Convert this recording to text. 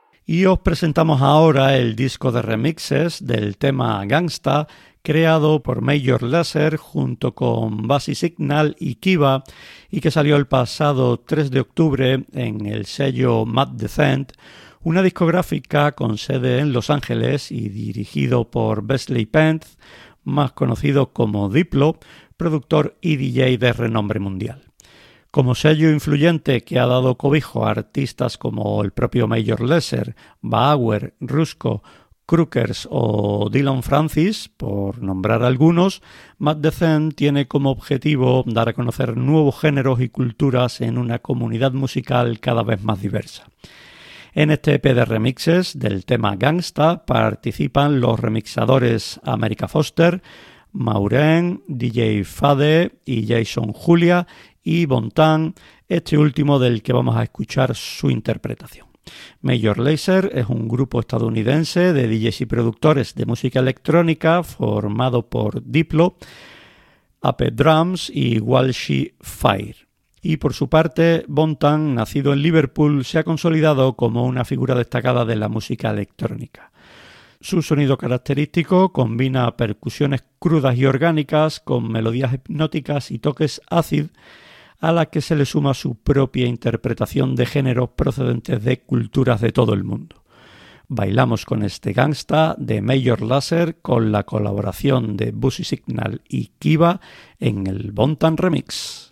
Y os presentamos ahora el disco de remixes del tema Gangsta, creado por Major Lazer junto con Basi Signal y Kiva, y que salió el pasado 3 de octubre en el sello Mad Descent, una discográfica con sede en Los Ángeles y dirigido por Wesley Pence, más conocido como Diplo, productor y DJ de renombre mundial. Como sello influyente que ha dado cobijo a artistas como el propio Major Lazer, Bauer, Rusko, Crookers o Dylan Francis, por nombrar algunos, Mad Descent tiene como objetivo dar a conocer nuevos géneros y culturas en una comunidad musical cada vez más diversa. En este EP de remixes del tema Gangsta participan los remixadores America Foster, Maureen, DJ Fade y Jason Julia y Bontan, este último del que vamos a escuchar su interpretación. Major Lazer es un grupo estadounidense de DJs y productores de música electrónica formado por Diplo, Ape Drums y Walshy Fire. Y por su parte, Bontan, nacido en Liverpool, se ha consolidado como una figura destacada de la música electrónica. Su sonido característico combina percusiones crudas y orgánicas con melodías hipnóticas y toques acid, a la que se le suma su propia interpretación de géneros procedentes de culturas de todo el mundo. Bailamos con este Gangsta de Major Lazer con la colaboración de Basi Signal y Kiva en el Bontan Remix.